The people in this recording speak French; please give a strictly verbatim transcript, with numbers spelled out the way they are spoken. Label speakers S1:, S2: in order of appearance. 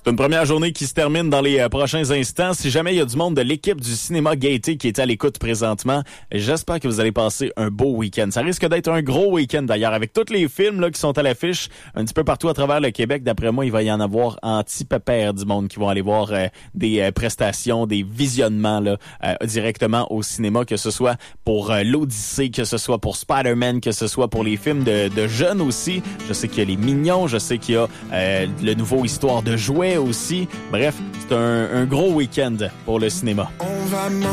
S1: C'est une première journée qui se termine dans les euh, prochains instants. Si jamais il y a du monde de l'équipe du cinéma Gaieté qui est à l'écoute présentement, j'espère que vous allez passer un beau week-end. Ça risque d'être un gros week-end d'ailleurs, avec tous les films là, qui sont à l'affiche un petit peu partout à travers le Québec. D'après moi, il va y en avoir anti-pépère du monde qui vont aller voir euh, des euh, prestations, des visionnements là, euh, directement au cinéma, que ce soit pour euh, l'Odyssée, que ce soit pour Spider-Man, que ce soit pour les films de, de jeunes aussi. Je sais qu'il y a Les Mignons, je sais qu'il y a euh, le nouveau Histoire de jouets aussi. Bref, c'est un, un gros week-end pour le cinéma. On va